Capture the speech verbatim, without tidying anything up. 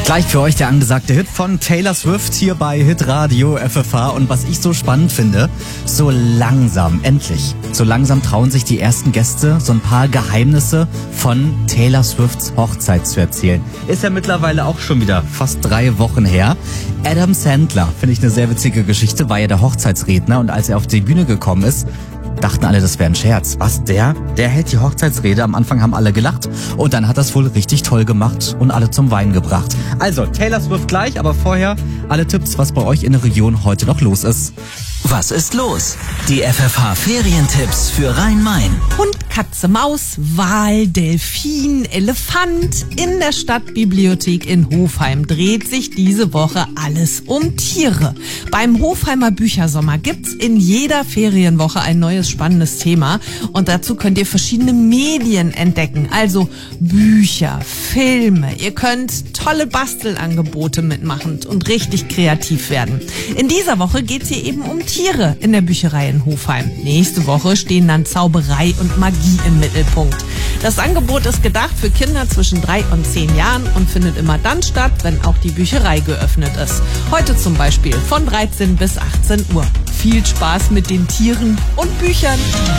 Gleich für euch der angesagte Hit von Taylor Swift hier bei Hitradio F F H. Und was ich so spannend finde, so langsam, endlich, so langsam trauen sich die ersten Gäste, so ein paar Geheimnisse von Taylor Swifts Hochzeit zu erzählen. Ist ja mittlerweile auch schon wieder fast drei Wochen her. Adam Sandler, finde ich eine sehr witzige Geschichte, war ja der Hochzeitsredner. Und als er auf die Bühne gekommen ist, dachten alle, das wäre ein Scherz. Was, der? Der hält die Hochzeitsrede. Am Anfang haben alle gelacht. Und dann hat das wohl richtig toll gemacht und alle zum Weinen gebracht. Also, Taylor Swift gleich, aber vorher alle Tipps, was bei euch in der Region heute noch los ist. Was ist los? Die F F H-Ferientipps für Rhein-Main. Hund, Katze, Maus, Wal, Delfin, Elefant. In der Stadtbibliothek in Hofheim dreht sich diese Woche alles um Tiere. Beim Hofheimer Büchersommer gibt's in jeder Ferienwoche ein neues spannendes Thema. Und dazu könnt ihr verschiedene Medien entdecken. Also Bücher, Filme. Ihr könnt tolle Bastelangebote mitmachen und richtig kreativ werden. In dieser Woche geht's hier eben um Tiere in der Bücherei in Hofheim. Nächste Woche stehen dann Zauberei und Magie im Mittelpunkt. Das Angebot ist gedacht für Kinder zwischen drei und zehn Jahren und findet immer dann statt, wenn auch die Bücherei geöffnet ist. Heute zum Beispiel von dreizehn bis achtzehn Uhr. Viel Spaß mit den Tieren und Büchern.